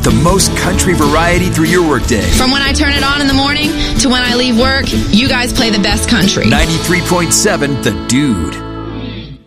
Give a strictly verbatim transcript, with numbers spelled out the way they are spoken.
the most country variety through your workday. From when I turn it on in the morning to when I leave work, you guys play the best country. ninety-three point seven The Dude.